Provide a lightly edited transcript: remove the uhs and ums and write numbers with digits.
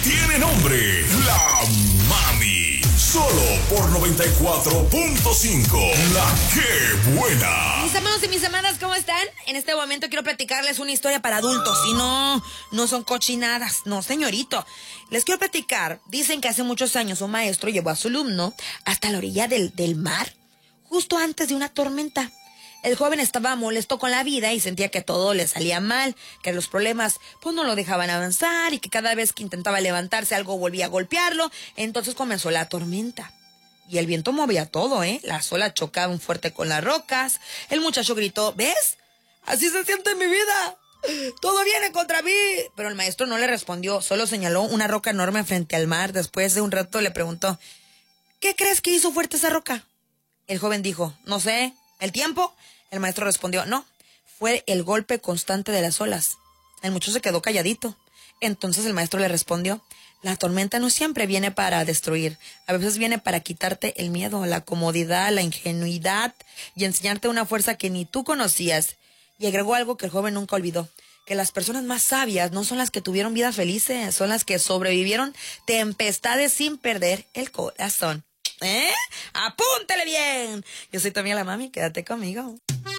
tiene nombre, La Mami. Solo por 94.5, La Que Buena. Mis hermanos y mis hermanas, ¿cómo están? En este momento quiero platicarles una historia para adultos. Y no son cochinadas, no, señorito. Les quiero platicar, dicen que hace muchos años un maestro llevó a su alumno hasta la orilla del mar, justo antes de una tormenta. El joven estaba molesto con la vida y sentía que todo le salía mal, que los problemas pues no lo dejaban avanzar y que cada vez que intentaba levantarse algo volvía a golpearlo. Entonces comenzó la tormenta. Y el viento movía todo, Las olas chocaban fuerte con las rocas. El muchacho gritó, ¿ves? Así se siente mi vida. Todo viene contra mí. Pero el maestro no le respondió, solo señaló una roca enorme frente al mar. Después de un rato le preguntó, ¿qué crees que hizo fuerte esa roca? El joven dijo, no sé, ¿el tiempo? El maestro respondió, no, fue el golpe constante de las olas. El muchacho se quedó calladito. Entonces el maestro le respondió, la tormenta no siempre viene para destruir, a veces viene para quitarte el miedo, la comodidad, la ingenuidad y enseñarte una fuerza que ni tú conocías. Y agregó algo que el joven nunca olvidó, que las personas más sabias no son las que tuvieron vidas felices, son las que sobrevivieron tempestades sin perder el corazón. Apúntele bien. Yo soy Tommy la Mami, quédate conmigo.